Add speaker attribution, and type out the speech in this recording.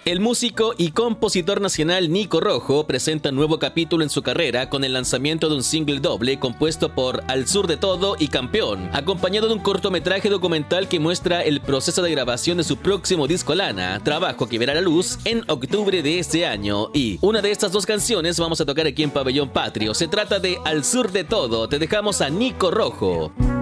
Speaker 1: El músico y compositor nacional Nico Rojo presenta un nuevo capítulo en su carrera con el lanzamiento de un single doble compuesto por Al Sur de Todo y Campeón, acompañado de un cortometraje documental que muestra el proceso de grabación de su próximo disco Lana, trabajo que verá la luz en octubre de este año. Y una de estas dos canciones vamos a tocar aquí en Pabellón Patrio. Se trata de Al Sur de Todo. Te dejamos a Nico Rojo.